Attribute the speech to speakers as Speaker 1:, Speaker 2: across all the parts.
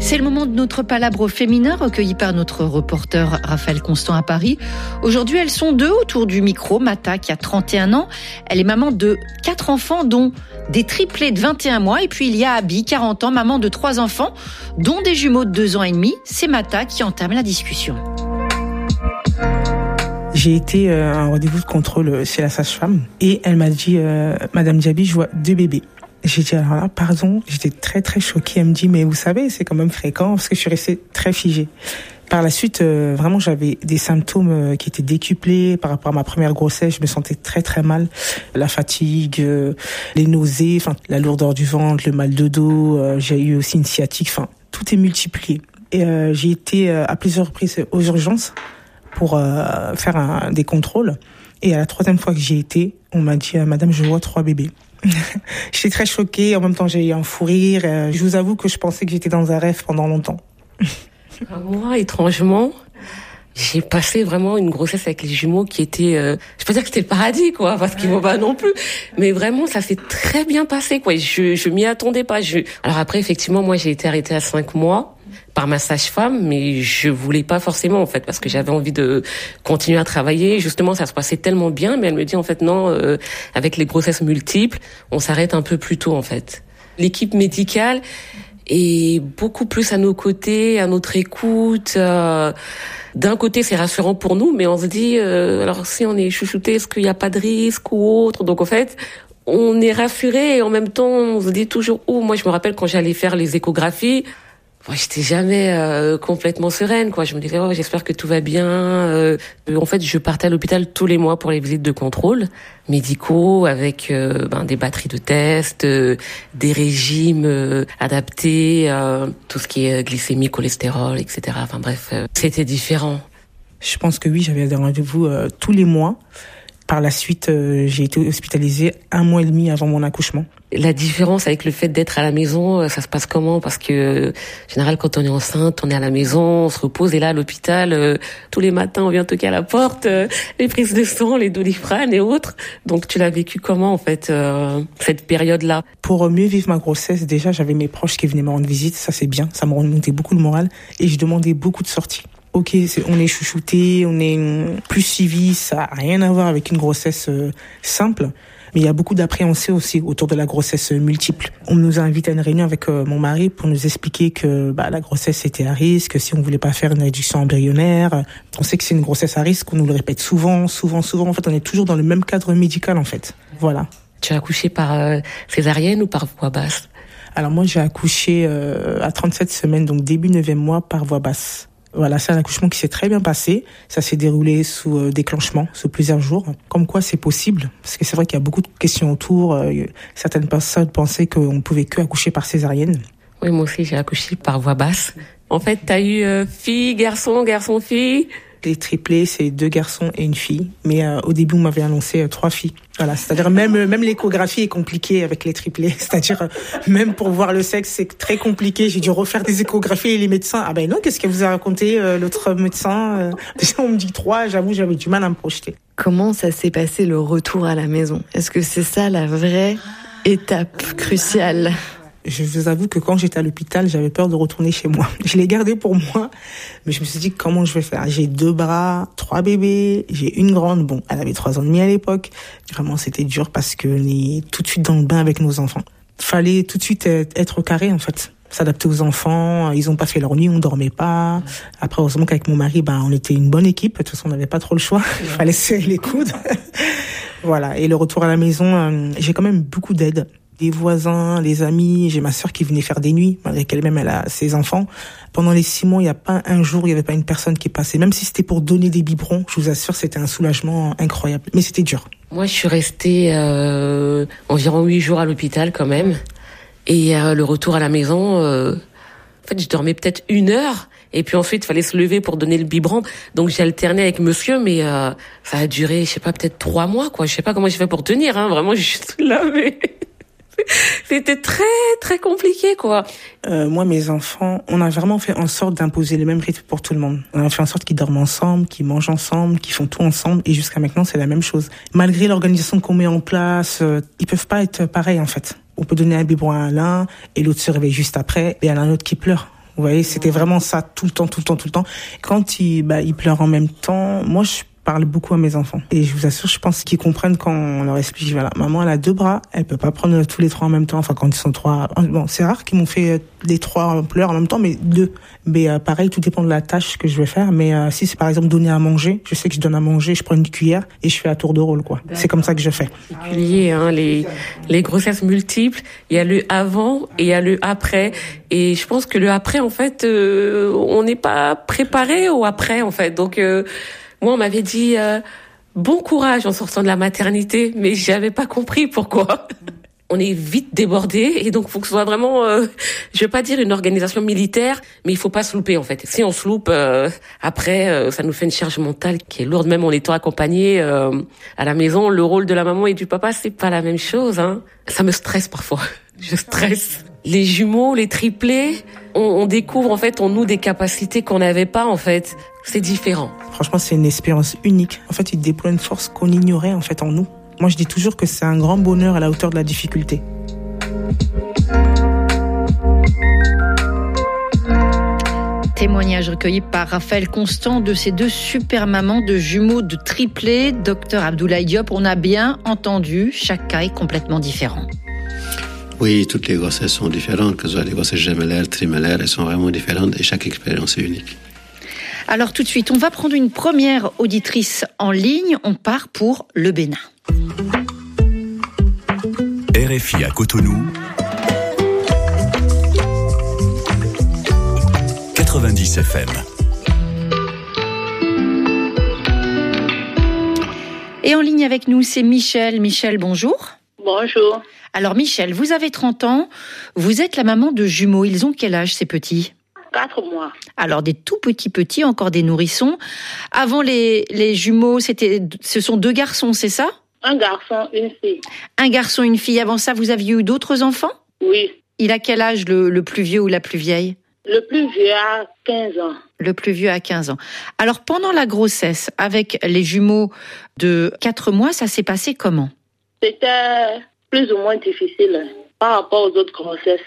Speaker 1: C'est le moment de notre palabre féminin recueilli par notre reporter Raphaël Constant à Paris. Aujourd'hui, elles sont deux autour du micro. Mata, qui a 31 ans. Elle est maman de 4 enfants, dont des triplés de 21 mois. Et puis il y a Abby, 40 ans, maman de 3 enfants, dont des jumeaux de 2 ans et demi. C'est Mata qui entame la discussion.
Speaker 2: J'ai été à un rendez-vous de contrôle chez la sage-femme et elle m'a dit Madame Diaby, je vois 2 bébés. J'ai dit alors là, pardon, j'étais très très choquée. Elle me dit mais vous savez, c'est quand même fréquent, parce que je suis restée très figée. Par la suite, vraiment, j'avais des symptômes qui étaient décuplés par rapport à ma première grossesse. Je me sentais très très mal, la fatigue, les nausées, enfin la lourdeur du ventre, le mal de dos. J'ai eu aussi une sciatique. Enfin, tout est multiplié. Et j'ai été à plusieurs reprises aux urgences pour faire des contrôles. Et à la 3e fois que j'y ai été, on m'a dit Madame, je vois 3 bébés. J'étais très choquée, en même temps j'ai eu un fou rire. Je vous avoue que je pensais que j'étais dans un rêve pendant longtemps.
Speaker 3: Moi, étrangement, j'ai passé vraiment une grossesse avec les jumeaux qui était, je peux pas dire que c'était le paradis, quoi, parce qu'ils vont pas non plus, mais vraiment ça s'est très bien passé, quoi. Je m'y attendais pas. Alors après, effectivement, moi j'ai été arrêtée à 5 mois par ma sage-femme, mais je voulais pas forcément, en fait, parce que j'avais envie de continuer à travailler. Justement, ça se passait tellement bien, mais elle me dit, en fait, non, avec les grossesses multiples, on s'arrête un peu plus tôt, en fait. L'équipe médicale est beaucoup plus à nos côtés, à notre écoute. D'un côté, c'est rassurant pour nous, mais on se dit, alors si on est chouchouté, est-ce qu'il n'y a pas de risque ou autre? Donc, en fait, on est rassuré et en même temps, on se dit toujours, moi, je me rappelle quand j'allais faire les échographies, moi, j'étais jamais complètement sereine, quoi. Je me disais, j'espère que tout va bien. En fait, je partais à l'hôpital tous les mois pour les visites de contrôle médicaux avec des batteries de tests, des régimes adaptés, tout ce qui est glycémie, cholestérol, etc. Enfin bref, c'était différent.
Speaker 2: Je pense que oui, j'avais des rendez-vous tous les mois. Par la suite, j'ai été hospitalisée 1 mois et demi avant mon accouchement.
Speaker 3: La différence avec le fait d'être à la maison, ça se passe comment? Parce que, en général, quand on est enceinte, on est à la maison, on se repose, et là, à l'hôpital, tous les matins, on vient toquer à la porte, les prises de sang, les Doliprane et autres. Donc, tu l'as vécu comment, en fait, cette période-là?
Speaker 2: Pour mieux vivre ma grossesse, déjà, j'avais mes proches qui venaient me rendre visite, ça c'est bien, ça me remontait beaucoup le moral, et je demandais beaucoup de sorties. Ok, on est chouchouté, on est plus suivi, ça n'a rien à voir avec une grossesse simple. Mais il y a beaucoup d'appréhension aussi autour de la grossesse multiple. On nous a invité à une réunion avec mon mari pour nous expliquer que la grossesse était à risque, si on voulait pas faire une réduction embryonnaire. On sait que c'est une grossesse à risque, on nous le répète souvent. En fait, on est toujours dans le même cadre médical, en fait. Voilà.
Speaker 3: Tu as accouché par césarienne ou par voie basse?
Speaker 2: Alors moi, j'ai accouché à 37 semaines, donc début 9e mois, par voie basse. Voilà, c'est un accouchement qui s'est très bien passé. Ça s'est déroulé sous déclenchement, sous plusieurs jours. Comme quoi c'est possible, parce que c'est vrai qu'il y a beaucoup de questions autour. Certaines personnes pensaient qu'on pouvait que accoucher par césarienne.
Speaker 3: Oui, moi aussi, j'ai accouché par voie basse. En fait, t'as eu fille, garçon, fille.
Speaker 2: Les triplés, c'est 2 garçons et une fille. Mais au début, on m'avait annoncé 3 filles. Voilà, c'est-à-dire même l'échographie est compliquée avec les triplés. C'est-à-dire même pour voir le sexe, c'est très compliqué. J'ai dû refaire des échographies et les médecins. Ah ben non, qu'est-ce qu'elle vous a raconté l'autre médecin? Déjà, on me dit 3. J'avoue, j'avais du mal à me projeter.
Speaker 4: Comment ça s'est passé le retour à la maison? Est-ce que c'est ça la vraie étape cruciale?
Speaker 2: Je vous avoue que quand j'étais à l'hôpital, j'avais peur de retourner chez moi. Je l'ai gardé pour moi, mais je me suis dit comment je vais faire. J'ai 2 bras, 3 bébés, j'ai une grande. Bon, elle avait 3 ans et demi à l'époque. Vraiment, c'était dur parce que on est tout de suite dans le bain avec nos enfants. Fallait tout de suite être carré, en fait. S'adapter aux enfants. Ils ont pas fait leur nuit, on dormait pas. Après, heureusement qu'avec mon mari, on était une bonne équipe. De toute façon, on n'avait pas trop le choix. Il fallait serrer les coudes. Voilà. Et le retour à la maison, j'ai quand même beaucoup d'aide. Des voisins, les amis, j'ai ma sœur qui venait faire des nuits, malgré qu'elle-même elle a ses enfants. Pendant les 6 mois, il n'y a pas un jour, il n'y avait pas une personne qui passait. Même si c'était pour donner des biberons, je vous assure, c'était un soulagement incroyable. Mais c'était dur.
Speaker 3: Moi, je suis restée environ 8 jours à l'hôpital quand même. Et le retour à la maison, en fait, je dormais peut-être 1 heure. Et puis ensuite, il fallait se lever pour donner le biberon. Donc j'ai alterné avec monsieur, mais ça a duré, je sais pas, peut-être 3 mois, quoi. Je sais pas comment j'ai fait pour tenir, Vraiment, je suis là, mais... C'était très, très compliqué, quoi.
Speaker 2: Moi, mes enfants, on a vraiment fait en sorte d'imposer le même rythme pour tout le monde. On a fait en sorte qu'ils dorment ensemble, qu'ils mangent ensemble, qu'ils font tout ensemble. Et jusqu'à maintenant, c'est la même chose. Malgré l'organisation qu'on met en place, ils peuvent pas être pareils, en fait. On peut donner un biberon à l'un et l'autre se réveille juste après et à l'un autre qui pleure. Vous voyez, c'était vraiment ça tout le temps. Quand ils pleurent en même temps, moi je parle beaucoup à mes enfants. Et je vous assure, je pense qu'ils comprennent quand on leur explique, voilà, maman elle a 2 bras, elle peut pas prendre tous les 3 en même temps, enfin quand ils sont 3. Bon, c'est rare qu'ils m'ont fait les 3 pleurs en même temps, mais 2. Mais pareil, tout dépend de la tâche que je vais faire. Mais si c'est par exemple donner à manger, je sais que je donne à manger, je prends une cuillère et je fais à tour de rôle, quoi. C'est comme ça que je fais.
Speaker 3: Particulier, hein, les grossesses multiples, il y a le avant et il y a le après. Et je pense que le après, en fait, on n'est pas préparé au après, en fait. Donc moi, on m'avait dit bon courage en sortant de la maternité, mais j'avais pas compris pourquoi. On est vite débordé et donc faut que ce soit vraiment, je vais pas dire une organisation militaire, mais il faut pas se louper en fait. Si on se loupe, après, ça nous fait une charge mentale qui est lourde, même en étant accompagné à la maison. Le rôle de la maman et du papa, c'est pas la même chose. Hein. Ça me stresse parfois. Je stresse. Les jumeaux, les triplés, on découvre en fait en nous des capacités qu'on n'avait pas en fait. C'est différent.
Speaker 2: Franchement, c'est une expérience unique. En fait, ils déploient une force qu'on ignorait en fait en nous. Moi, je dis toujours que c'est un grand bonheur à la hauteur de la difficulté.
Speaker 1: Témoignage recueilli par Raphaël Constant de ces 2 super mamans de jumeaux de triplés. Docteur Abdoulaye Diop, on a bien entendu, chaque cas est complètement différent.
Speaker 5: Oui, toutes les grossesses sont différentes, que ce soit les grossesses gémellaires, trimellaires, elles sont vraiment différentes et chaque expérience est unique.
Speaker 1: Alors tout de suite, on va prendre une première auditrice en ligne. On part pour le Bénin.
Speaker 6: RFI à Cotonou, 90 FM.
Speaker 1: Et en ligne avec nous, c'est Michel. Michel, bonjour.
Speaker 7: Bonjour.
Speaker 1: Alors Michel, vous avez 30 ans, vous êtes la maman de jumeaux. Ils ont quel âge ces petits ?
Speaker 7: 4 mois.
Speaker 1: Alors des tout petits, encore des nourrissons. Avant les jumeaux, ce sont 2 garçons, c'est ça ?
Speaker 7: Un garçon, une fille.
Speaker 1: Un garçon, une fille. Avant ça, vous aviez eu d'autres enfants ?
Speaker 7: Oui.
Speaker 1: Il a quel âge le plus vieux ou la plus vieille ?
Speaker 7: Le plus vieux a 15 ans.
Speaker 1: Le plus vieux a 15 ans. Alors pendant la grossesse, avec les jumeaux de 4 mois, ça s'est passé comment ?
Speaker 7: C'était plus ou moins difficile par rapport aux autres grossesses.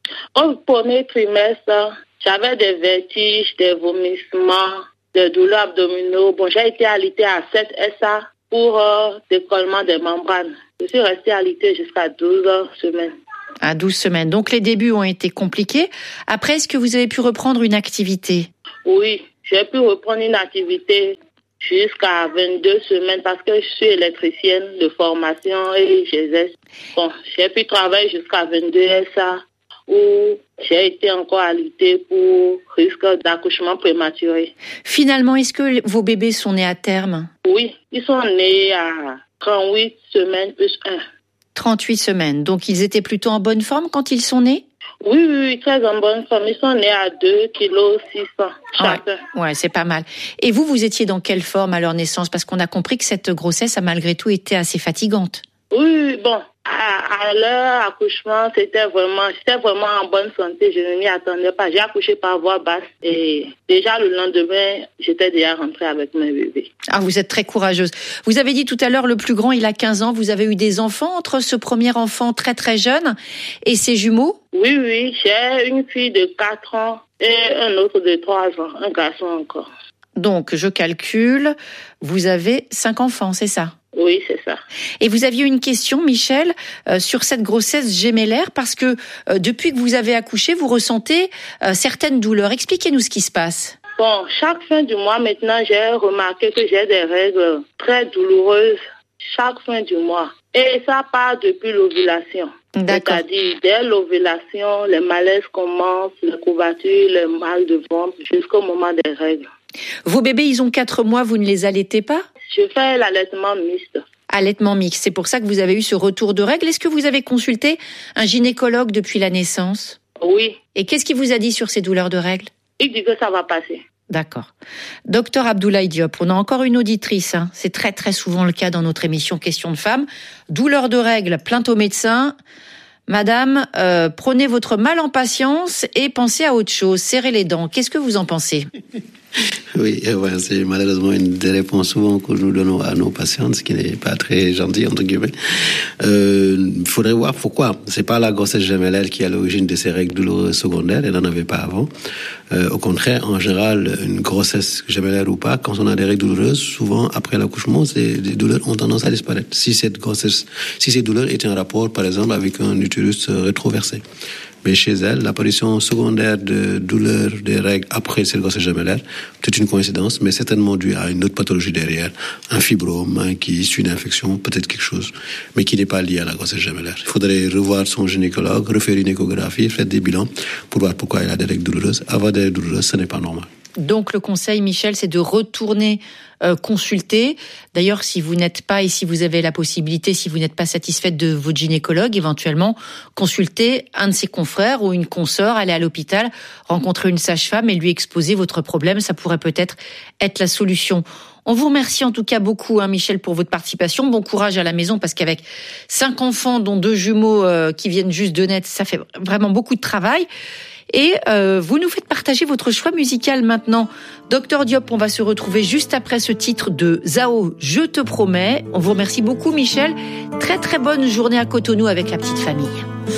Speaker 7: Au premier trimestre, j'avais des vertiges, des vomissements, des douleurs abdominaux. Bon, j'ai été alitée à 7 SA pour décollement des membranes. Je suis restée alitée jusqu'à 12 semaines.
Speaker 1: À 12 semaines. Donc les débuts ont été compliqués. Après, est-ce que vous avez pu reprendre une activité ?
Speaker 7: Oui, j'ai pu reprendre une activité jusqu'à 22 semaines parce que je suis électricienne de formation et j'exerce. Bon, j'ai pu travailler jusqu'à 22 SA où j'ai été encore alitée pour risque d'accouchement prématuré.
Speaker 1: Finalement, est-ce que vos bébés sont nés à terme ?
Speaker 7: Oui, ils sont nés à 38 semaines plus 1.
Speaker 1: 38 semaines. Donc, ils étaient plutôt en bonne forme quand ils sont nés ?
Speaker 7: Oui, très en bonne forme. Ils sont nés à 2,6 kg chacun.
Speaker 1: Ouais, c'est pas mal. Et vous étiez dans quelle forme à leur naissance ? Parce qu'on a compris que cette grossesse a malgré tout été assez fatigante.
Speaker 7: Oui, bon. À leur accouchement, j'étais vraiment en bonne santé. Je ne m'y attendais pas. J'ai accouché par voie basse et déjà le lendemain, j'étais déjà rentrée avec mes bébés.
Speaker 1: Ah, vous êtes très courageuse. Vous avez dit tout à l'heure, le plus grand, il a 15 ans. Vous avez eu des enfants entre ce premier enfant très très jeune et ses jumeaux ?
Speaker 7: Oui, j'ai une fille de 4 ans et un autre de 3 ans, un garçon encore.
Speaker 1: Donc, je calcule, vous avez 5 enfants, c'est ça ?
Speaker 7: Oui, c'est ça.
Speaker 1: Et vous aviez une question, Michel, sur cette grossesse gémellaire, parce que depuis que vous avez accouché, vous ressentez certaines douleurs. Expliquez-nous ce qui se passe.
Speaker 7: Bon, chaque fin du mois, maintenant, j'ai remarqué que j'ai des règles très douloureuses chaque fin du mois. Et ça part depuis l'ovulation.
Speaker 1: D'accord.
Speaker 7: C'est-à-dire, dès l'ovulation, les malaises commencent, les courbatures, les mal de ventre, jusqu'au moment des règles.
Speaker 1: Vos bébés, ils ont 4 mois, vous ne les allaitez pas ?
Speaker 7: Je fais l'allaitement mixte.
Speaker 1: Allaitement mixte, c'est pour ça que vous avez eu ce retour de règles. Est-ce que vous avez consulté un gynécologue depuis la naissance ?
Speaker 7: Oui.
Speaker 1: Et qu'est-ce qu'il vous a dit sur ces douleurs de règles ?
Speaker 7: Il dit que ça va passer.
Speaker 1: D'accord. Docteur Abdoulaye Diop, on a encore une auditrice. C'est très très souvent le cas dans notre émission Questions de femmes. Douleurs de règles, plainte au médecin. Madame, prenez votre mal en patience et pensez à autre chose. Serrez les dents. Qu'est-ce que vous en pensez ?
Speaker 5: Oui, c'est malheureusement une des réponses souvent que nous donnons à nos patients, ce qui n'est pas très gentil, entre guillemets. Il faudrait voir pourquoi. C'est pas la grossesse gémellaire qui est à l'origine de ces règles douloureuses secondaires, elle n'en avait pas avant. Au contraire, en général, une grossesse gémellaire ou pas, quand on a des règles douloureuses, souvent après l'accouchement, les douleurs ont tendance à disparaître. Si ces douleurs étaient en rapport, par exemple, avec un utérus rétroversé. Mais chez elle, l'apparition secondaire de douleurs des règles après cette grossesse gémellaire, c'est une coïncidence, mais certainement due à une autre pathologie derrière, un fibrome qui est issu d'une infection, peut-être quelque chose, mais qui n'est pas lié à la grossesse gémellaire. Il faudrait revoir son gynécologue, refaire une échographie, faire des bilans pour voir pourquoi il a des règles douloureuses. Avoir des règles douloureuses, ce n'est pas normal.
Speaker 1: Donc le conseil, Michel, c'est de retourner consulter. D'ailleurs, si vous n'êtes pas, et si vous avez la possibilité, si vous n'êtes pas satisfaite de votre gynécologue, éventuellement, consulter un de ses confrères ou une consoeur, aller à l'hôpital, rencontrer une sage-femme et lui exposer votre problème. Ça pourrait peut-être être la solution. On vous remercie en tout cas beaucoup, Michel, pour votre participation. Bon courage à la maison, parce qu'avec 5 enfants, dont 2 jumeaux qui viennent juste de naître, ça fait vraiment beaucoup de travail. Et vous nous faites partager votre choix musical maintenant. Dr Diop, on va se retrouver juste après ce titre de Zao, Je te promets. On vous remercie beaucoup, Michel. Très très bonne journée à Cotonou avec la petite famille.